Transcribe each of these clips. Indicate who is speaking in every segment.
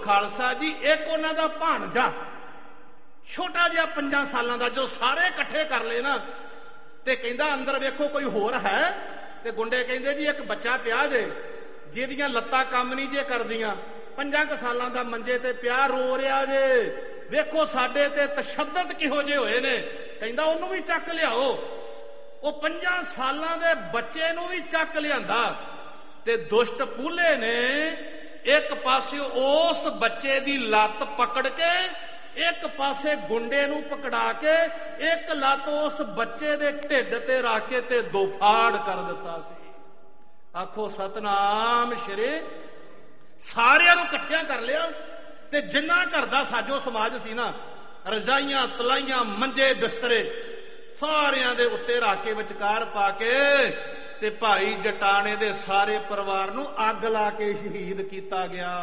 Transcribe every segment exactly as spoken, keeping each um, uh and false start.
Speaker 1: खालसा जी एक उन्हां दा भाणजा छोटा जिहा पंजां सालां दा जो सारे इकट्ठे कर ले ना ते कहंदा अंदर वेखो कोई होर है ते गुंडे कहंदे जी एक बच्चा पिया जे जिहदियां लत्तां काम नहीं जे करदियां पंजां क सालां दा मंजे ते पिया रो रिहा जे वेखो साडे ते तशद्दद किहो जे होए ने कहंदा ओनू भी चक लियाओ। ਉਹ ਪੰਜਾਂ ਸਾਲਾਂ ਦੇ ਬੱਚੇ ਨੂੰ ਵੀ ਚੱਕ ਲਿਆਂਦਾ ਤੇ ਦੁਸ਼ਟ ਪੂਲੇ ਨੇ ਇੱਕ ਪਾਸੇ ਉਸ ਬੱਚੇ ਦੀ ਲੱਤ ਪਕੜ ਕੇ ਇੱਕ ਪਾਸੇ ਗੁੰਡੇ ਨੂੰ ਪਕੜਾ ਕੇ ਇੱਕ ਲੱਤ ਉਸ ਬੱਚੇ ਦੇ ਢਿੱਡ ਤੇ ਰੱਖ ਕੇ ਤੇ ਦੋ ਫਾੜ ਕਰ ਦਿੱਤਾ ਸੀ। ਆਖੋ ਸਤਨਾਮ ਸ਼੍ਰੀ। ਸਾਰਿਆਂ ਨੂੰ ਇਕੱਠਿਆਂ ਕਰ ਲਿਆ ਤੇ ਜਿੰਨਾ ਘਰ ਦਾ ਸਾਜੋ ਸਮਾਜ ਸੀ ਨਾ ਰਜ਼ਾਈਆਂ ਤਲਾਈਆਂ ਮੰਜੇ ਬਿਸਤਰੇ ਸਾਰਿਆਂ ਦੇ ਉੱਤੇ ਰੱਖ ਕੇ ਵਿਚਕਾਰ ਪਾ ਕੇ ਤੇ ਭਾਈ ਜਟਾਣੇ ਦੇ ਸਾਰੇ ਪਰਿਵਾਰ ਨੂੰ ਅੱਗ ਲਾ ਕੇ ਸ਼ਹੀਦ ਕੀਤਾ ਗਿਆ।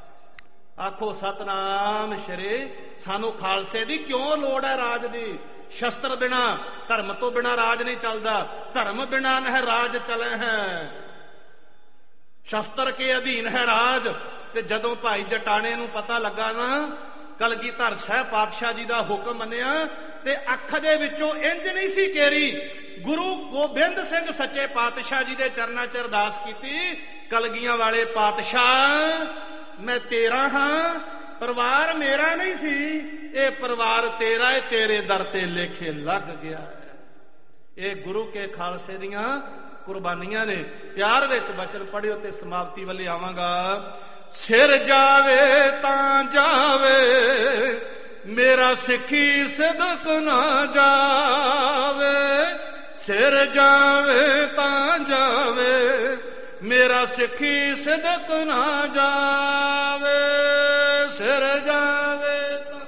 Speaker 1: ਆਖੋ ਸਤਨਾਮ ਸ਼੍ਰੀ। ਸਾਨੂੰ ਖਾਲਸੇ ਦੀ ਕਿਉਂ ਲੋੜ ਹੈ ਰਾਜ ਦੀ? ਸ਼ਸਤਰ ਬਿਨਾ ਧਰਮ ਤੋਂ ਬਿਨਾ ਰਾਜ ਨਹੀਂ ਚੱਲਦਾ। ਧਰਮ ਬਿਨਾ ਨਹਿ ਰਾਜ ਚਲੇ ਹੈ, ਸ਼ਸਤਰ ਕੇ ਅਧੀਨ ਹੈ ਰਾਜ। ਤੇ ਜਦੋਂ ਭਾਈ ਜਟਾਣੇ ਨੂੰ ਪਤਾ ਲੱਗਾ ਨਾ ਕਲਗੀਧਰ ਸਾਹਿਬ ਪਾਤਸ਼ਾਹ ਜੀ ਦਾ ਹੁਕਮ ਮੰਨਿਆ ਤੇ ਅੱਖ ਦੇ ਵਿੱਚੋਂ ਇੰਜ ਨਹੀਂ ਸੀ ਕੇਰੀ। ਗੁਰੂ ਗੋਬਿੰਦ ਸਿੰਘ ਸੱਚੇ ਪਾਤਸ਼ਾਹ ਜੀ ਦੇ ਚਰਨਾਂ 'ਚ ਅਰਦਾਸ ਕੀਤੀ, ਕਲਗੀਆਂ ਵਾਲੇ ਪਾਤਸ਼ਾਹ ਮੈਂ ਤੇਰਾ ਹਾਂ, ਪਰਿਵਾਰ ਮੇਰਾ ਨਹੀਂ ਸੀ, ਇਹ ਪਰਿਵਾਰ ਤੇਰਾ ਹੈ, ਤੇਰੇ ਦਰ ਤੇ ਲੇਖੇ ਲੱਗ ਗਿਆ ਹੈ। ਇਹ ਗੁਰੂ ਕੇ ਖਾਲਸੇ ਦੀਆਂ ਕੁਰਬਾਨੀਆਂ ਨੇ। ਪਿਆਰ ਵਿੱਚ ਬਚਨ ਪੜਿਓ ਤੇ ਸਮਾਪਤੀ ਵੱਲ ਆਵਾਂਗਾ। ਸਿਰ ਜਾਵੇ ਤਾਂ ਜਾਵੇ ਮੇਰਾ ਸਿੱਖੀ ਸਿਦਕ ਨਾ ਜਾਵੇ, ਸਿਰ ਜਾਵੇ ਤਾਂ ਜਾਵੇ ਮੇਰਾ ਸਿੱਖੀ ਸਿਦਕ ਨਾ ਜਾਵੇ, ਸਿਰ ਜਾਵੇ ਤਾਂ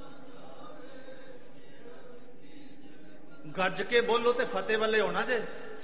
Speaker 1: ਗੱਜ ਕੇ ਬੋਲੋ ਤੇ ਫਤਿਹ ਵੱਲੇ ਹੋਣਾ ਜੇ।